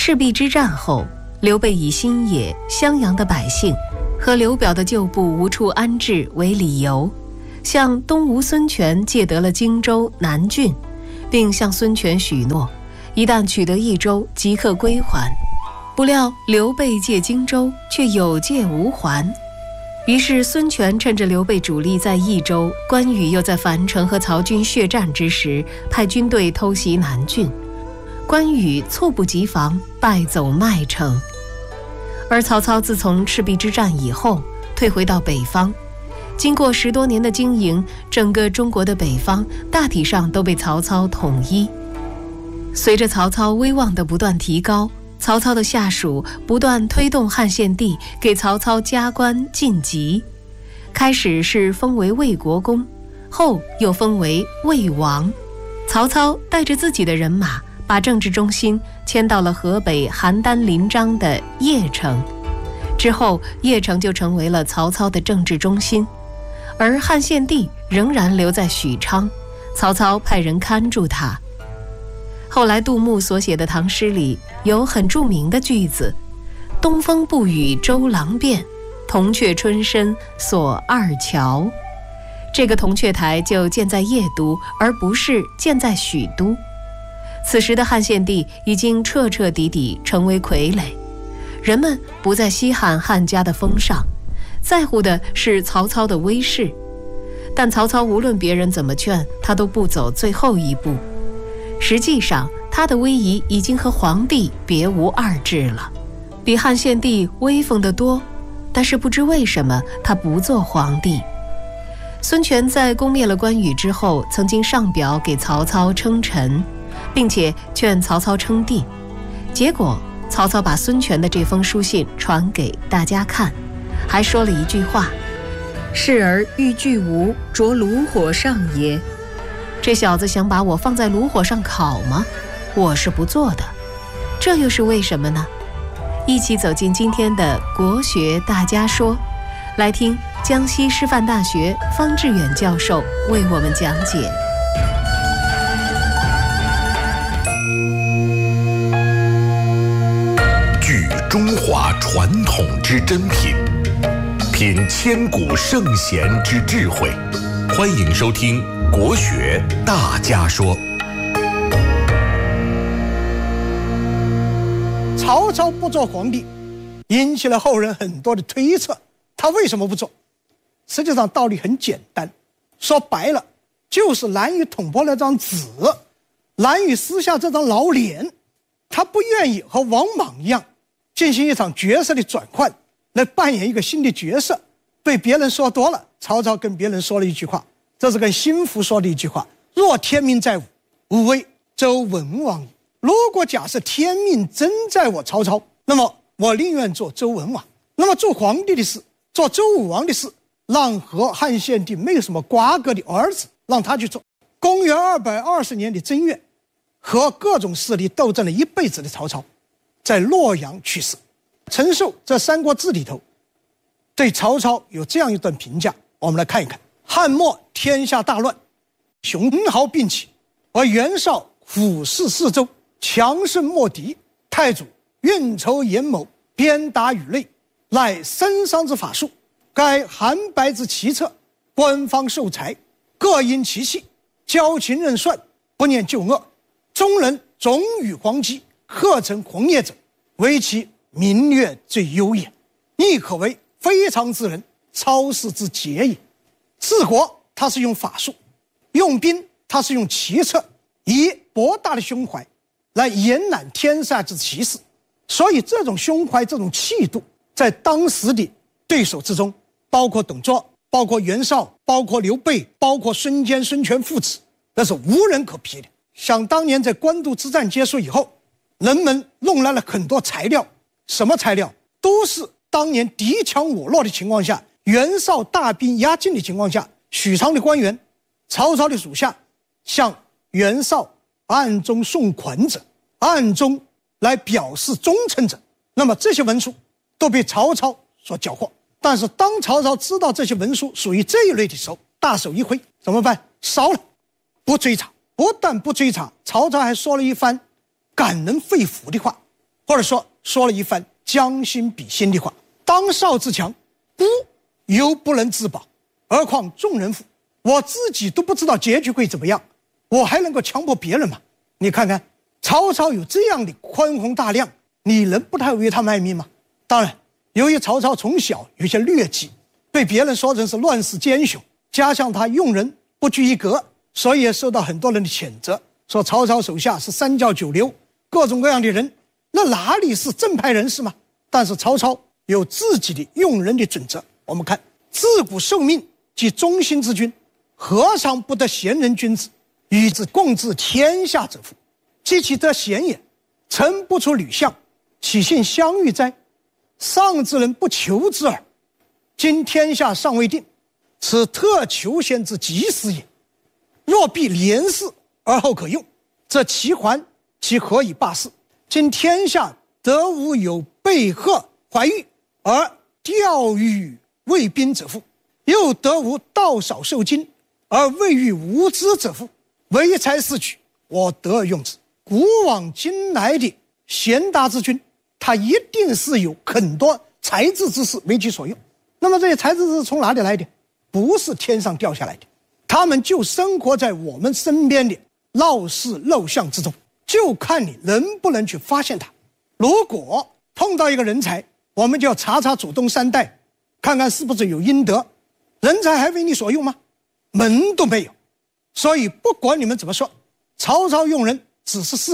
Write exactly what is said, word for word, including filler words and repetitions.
赤壁之战后，刘备以新野、襄阳的百姓和刘表的旧部无处安置为理由，向东吴孙权借得了荆州、南郡，并向孙权许诺，一旦取得益州，即刻归还。不料刘备借荆州，却有借无还。于是孙权趁着刘备主力在益州，关羽又在樊城和曹军血战之时，派军队偷袭南郡。关羽猝不及防，败走麦城。而曹操自从赤壁之战以后，退回到北方，经过十多年的经营，整个中国的北方大体上都被曹操统一。随着曹操威望的不断提高，曹操的下属不断推动汉献帝给曹操加官晋级，开始是封为魏国公，后又封为魏王。曹操带着自己的人马，把政治中心迁到了河北邯郸临漳的邺城，之后邺城就成为了曹操的政治中心，而汉献帝仍然留在许昌，曹操派人看住他。后来杜牧所写的唐诗里有很著名的句子：东风不与周郎便，铜雀春深锁二乔。这个铜雀台就建在邺都，而不是建在许都。此时的汉献帝已经彻彻底底成为傀儡，人们不再稀罕汉家的封赏，在乎的是曹操的威势。但曹操无论别人怎么劝，他都不走最后一步。实际上他的威仪已经和皇帝别无二致了，比汉献帝威风得多。但是不知为什么他不做皇帝。孙权在攻灭了关羽之后，曾经上表给曹操称臣，并且劝曹操称帝。结果曹操把孙权的这封书信传给大家看，还说了一句话：士而欲拒吾，着炉火上也。这小子想把我放在炉火上烤吗？我是不做的。这又是为什么呢？一起走进今天的国学大家说，来听江西师范大学方志远教授为我们讲解。 聚中华传统之珍品，品千古圣贤之智慧。欢迎收听国学大家说。 曹操不做皇帝，引起了后人很多的推测。他为什么不做？实际上道理很简单，说白了就是蓝宇捅破了张纸，蓝宇撕下这张老脸，他不愿意和王莽一样进行一场角色的转换，来扮演一个新的角色。被别人说多了，曹操跟别人说了一句话，这是跟心腹说的一句话：若天命在吾，吾为周文王矣。如果假设天命真在我曹操，那么我宁愿做周文王。那么做皇帝的事，做周武王的事，让和汉献帝没有什么瓜葛的儿子让他去做。公元二百二十年的正月，和各种势力斗争了一辈子的曹操在洛阳去世。陈寿在《三国志》里头对曹操有这样一段评价，我们来看一看：汉末天下大乱，雄豪并起，而袁绍虎视四周，强盛莫敌。太祖运筹严谋，鞭打羽类，乃申商之法术。该韩白之奇策，官方受财，各因其细，交情任算，不念旧恶。中人总与黄鸡，贺成红叶者，为其名略最优也。亦可为非常之人，超世之杰也。治国他是用法术，用兵他是用奇策，以博大的胸怀来延揽天下之奇事。所以这种胸怀，这种气度，在当时的对手之中，包括董卓，包括袁绍，包括刘备，包括孙坚、孙权父子，那是无人可比的。想当年在官渡之战结束以后，人们弄来了很多材料，什么材料？都是当年敌强我弱的情况下，袁绍大兵压境的情况下，许昌的官员、曹操的属下向袁绍暗中送款者，暗中来表示忠诚者。那么这些文书都被曹操所缴获。但是当曹操知道这些文书属于这一类的时候，大手一挥，怎么办？烧了，不追查。不但不追查，曹操还说了一番感人肺腑的话： 或者说说了一番将心比心的话。当少自强，孤犹不能自保，何况众人乎？我自己都不知道结局会怎么样，我还能够强迫别人吗？你看看曹操有这样的宽宏大量，你能不太为他卖命吗？当然，由于曹操从小有些劣迹，被别人说成是乱世奸雄，加上他用人不拘一格，所以也受到很多人的谴责，说曹操手下是三教九流，各种各样的人，那哪里是正派人士嘛？但是曹操有自己的用人的准则。我们看，自古受命即忠心之君，何尝不得贤人君子，与之共治天下者乎？及其得贤也，臣不出吕相，岂信相遇哉？上之人不求之耳。今天下尚未定，此特求贤之及时也。若必廉士而后可用，则其还其何以罢事？今天下得无有被吓怀玉而钓鱼为宾者乎？又得无道少受惊而未遇无知者乎？唯才是举，我得而用之。古往今来的贤达之君，他一定是有很多才智之士为其所用。那么这些才智之士从哪里来的？不是天上掉下来的，他们就生活在我们身边的闹市陋巷之中，就看你能不能去发现它。如果碰到一个人才，我们就要查查祖宗三代，看看是不是有阴德。人才还为你所用吗？门都没有。所以不管你们怎么说，曹操用人只是事